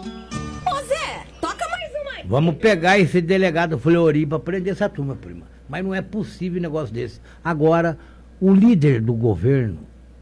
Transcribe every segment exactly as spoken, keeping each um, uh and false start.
Ô Zé, toca mais uma aí. Vamos pegar esse delegado Fleury pra prender essa turma, prima. Mas não é possível um negócio desse. Agora, o líder do governo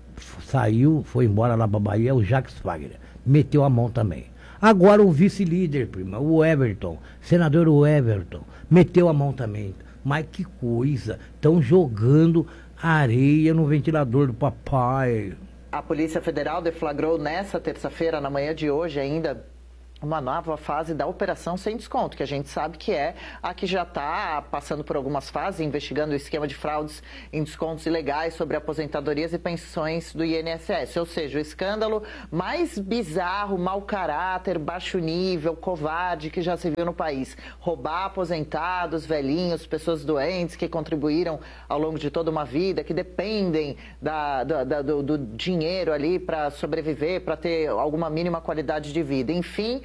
saiu, foi embora lá pra Bahia, o Jacques Wagner. Meteu a mão também. Agora o vice-líder, prima, o Everton, senador Everton, meteu a mão também. Mas que coisa, estão jogando areia no ventilador do papai. A Polícia Federal deflagrou nessa terça-feira, na manhã de hoje ainda, uma nova fase da Operação Sem Desconto, que a gente sabe que é a que já está passando por algumas fases, investigando o esquema de fraudes em descontos ilegais sobre aposentadorias e pensões do I N S S. Ou seja, o escândalo mais bizarro, mau caráter, baixo nível, covarde que já se viu no país. Roubar aposentados, velhinhos, pessoas doentes que contribuíram ao longo de toda uma vida, que dependem da, da, da, do, do dinheiro ali para sobreviver, para ter alguma mínima qualidade de vida. Enfim,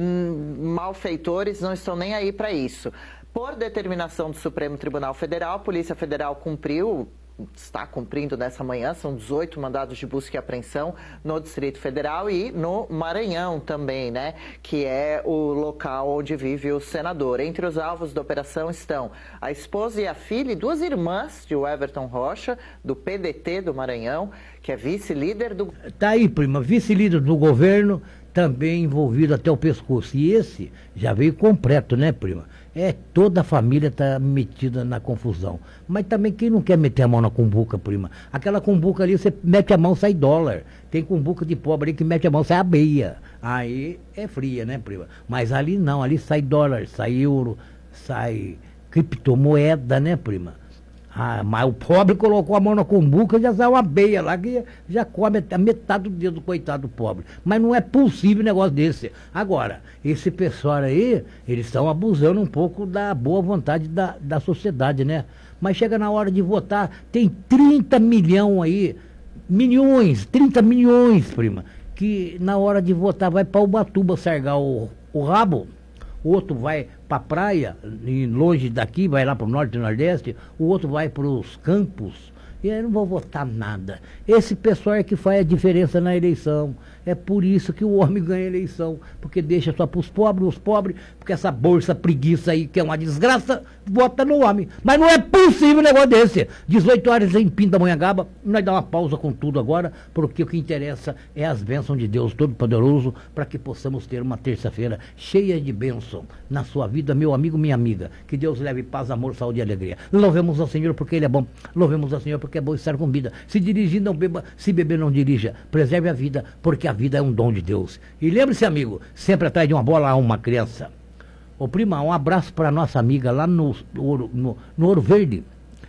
malfeitores não estão nem aí para isso. Por determinação do Supremo Tribunal Federal, a Polícia Federal cumpriu, está cumprindo nessa manhã, são dezoito mandados de busca e apreensão no Distrito Federal e no Maranhão também, né? Que é o local onde vive o senador. Entre os alvos da operação estão a esposa e a filha e duas irmãs de Everton Rocha, do P D T do Maranhão, que é vice-líder do... Tá aí, prima, vice-líder do governo, também envolvido até o pescoço. E esse já veio completo, né, prima? É, toda a família está metida na confusão. Mas também quem não quer meter a mão na cumbuca, prima? Aquela cumbuca ali, você mete a mão, sai dólar. Tem cumbuca de pobre ali que mete a mão, sai abeia. Aí é fria, né, prima? Mas ali não, ali sai dólar, sai euro, sai criptomoeda, né, prima? Ah, mas o pobre colocou a mão na cumbuca, já saiu uma abeia lá, que já come a metade do dedo do coitado do pobre. Mas não é possível um negócio desse. Agora, esse pessoal aí, eles estão abusando um pouco da boa vontade da, da sociedade, né? Mas chega na hora de votar, tem trinta milhões aí, milhões, trinta milhões, prima, que na hora de votar vai para Ubatuba sargar o, o rabo. O outro vai para a praia, e longe daqui, vai lá para o norte e nordeste, o outro vai para os campos, e eu não vou votar nada. Esse pessoal é que faz a diferença na eleição. É por isso que o homem ganha a eleição, porque deixa só para os pobres, os pobres, porque essa bolsa preguiça aí, que é uma desgraça, vota no homem. Mas não é possível um negócio desse. dezoito horas em Pindamonhangaba, nós dá uma pausa com tudo agora, porque o que interessa é as bênçãos de Deus Todo-Poderoso, para que possamos ter uma terça-feira cheia de bênção na sua vida, meu amigo, minha amiga. Que Deus leve paz, amor, saúde e alegria. Louvemos ao Senhor porque Ele é bom. Louvemos ao Senhor porque é bom estar com vida. Se dirigir, não beba. Se beber, não dirija. Preserve a vida, porque a vida é um dom de Deus. E lembre-se, amigo, sempre atrás de uma bola há uma criança. Ô prima, um abraço para nossa amiga lá no, no, no, no Ouro Verde.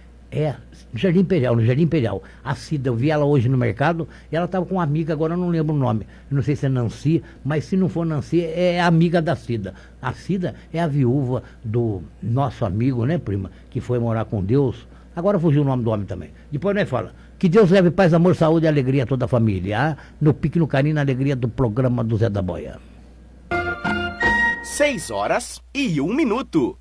É, no Jardim Imperial, no Jardim Imperial. A Cida, eu vi ela hoje no mercado, e ela estava com uma amiga, agora eu não lembro o nome. Eu não sei se é Nancy, mas se não for Nancy, é amiga da Cida. A Cida é a viúva do nosso amigo, né, prima, que foi morar com Deus. Agora fugiu o nome do homem também. Depois nós fala. Que Deus leve paz, amor, saúde e alegria a toda a família. Ah? No pique, no carinho, na alegria do programa do Zé da Boia. Seis horas e um minuto.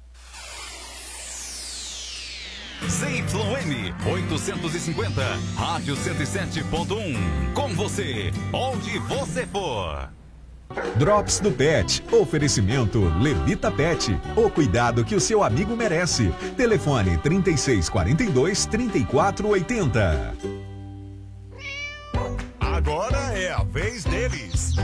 Z Y M oitocentos e cinquenta, Rádio cento e sete ponto um. Com você, onde você for. Drops do Pet. Oferecimento Levita Pet. O cuidado que o seu amigo merece. Telefone trinta e seis quarenta e dois, trinta e quatro oitenta. Agora é a vez deles.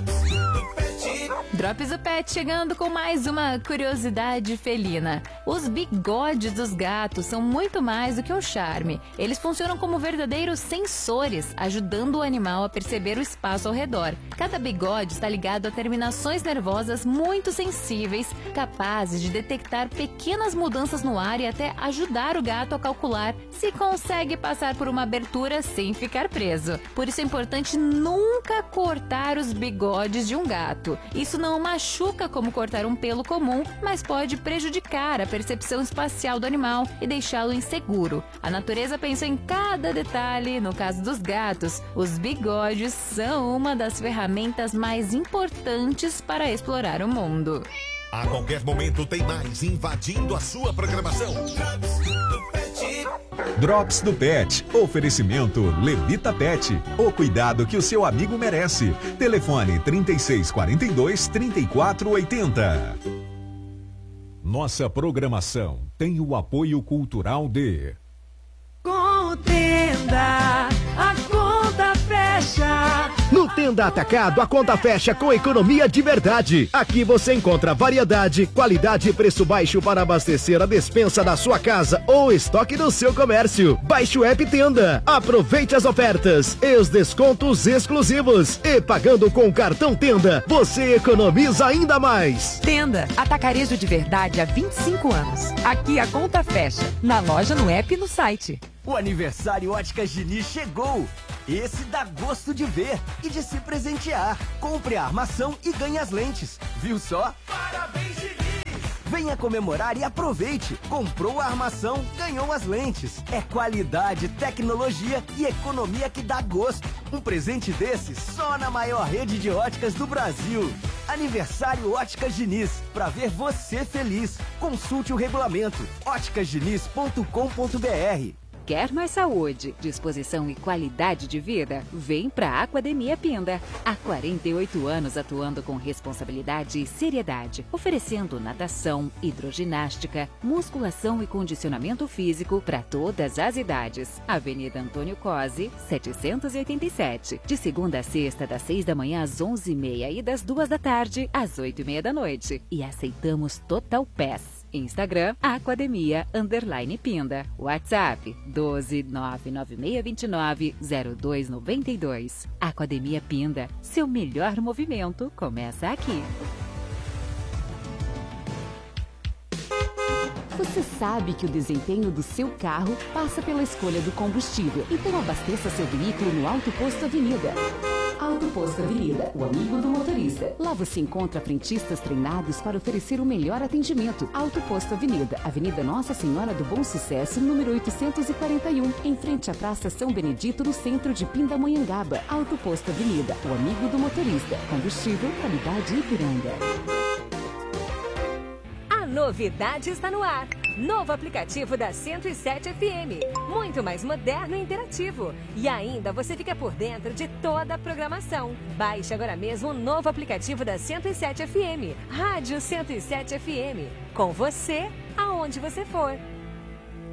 Drops do Pet chegando com mais uma curiosidade felina. Os bigodes dos gatos são muito mais do que um charme. Eles funcionam como verdadeiros sensores, ajudando o animal a perceber o espaço ao redor. Cada bigode está ligado a terminações nervosas muito sensíveis, capazes de detectar pequenas mudanças no ar e até ajudar o gato a calcular se consegue passar por uma abertura sem ficar preso. Por isso é importante nunca cortar os bigodes de um gato. Isso não machuca como cortar um pelo comum, mas pode prejudicar a percepção espacial do animal e deixá-lo inseguro. A natureza pensou em cada detalhe. No caso dos gatos, os bigodes são uma das ferramentas mais importantes para explorar o mundo. A qualquer momento tem mais invadindo a sua programação. Drops do Pet. Oferecimento Levita Pet. O cuidado que o seu amigo merece. Telefone trinta e seis quarenta e dois, trinta e quatro oitenta. Nossa programação tem o apoio cultural de Contenda, a conta fecha. No Tenda Atacado, a conta fecha com economia de verdade. Aqui você encontra variedade, qualidade e preço baixo para abastecer a despensa da sua casa ou estoque do seu comércio. Baixe o app Tenda. Aproveite as ofertas e os descontos exclusivos. E pagando com o cartão Tenda, você economiza ainda mais. Tenda, atacarejo de verdade há vinte e cinco anos. Aqui a conta fecha. Na loja, no app e no site. O aniversário Óticas Diniz chegou. Esse dá gosto de ver e de se presentear. Compre a armação e ganhe as lentes. Viu só? Parabéns, Diniz! Venha comemorar e aproveite. Comprou a armação, ganhou as lentes. É qualidade, tecnologia e economia que dá gosto. Um presente desse só na maior rede de óticas do Brasil. Aniversário Óticas Diniz. Pra ver você feliz. Consulte o regulamento. óticas diniz ponto com ponto br. Quer mais saúde, disposição e qualidade de vida? Vem para a Academia Pinda. Há quarenta e oito anos atuando com responsabilidade e seriedade, oferecendo natação, hidroginástica, musculação e condicionamento físico para todas as idades. Avenida Antônio Cosi, setecentos e oitenta e sete. De segunda a sexta, das seis da manhã às onze e meia e das duas da tarde às oito e meia da noite. E aceitamos Total Pass. Instagram, Academia Underline Pinda. WhatsApp, doze nove nove seis dois nove zero dois nove dois. Academia Pinda, seu melhor movimento começa aqui. Você sabe que o desempenho do seu carro passa pela escolha do combustível, então abasteça seu veículo no Auto Posto Avenida. Auto Posto Avenida, o amigo do motorista. Lá você encontra frentistas treinados para oferecer o melhor atendimento. Auto Posto Avenida, Avenida Nossa Senhora do Bom Sucesso, número oitocentos e quarenta e um, em frente à Praça São Benedito, no centro de Pindamonhangaba. Auto Posto Avenida, o amigo do motorista. Combustível, qualidade Ipiranga. A novidade está no ar. Novo aplicativo da cento e sete F M. Muito mais moderno e interativo. E ainda você fica por dentro de toda a programação. Baixe agora mesmo o novo aplicativo da cento e sete F M. Rádio cento e sete F M. Com você, aonde você for.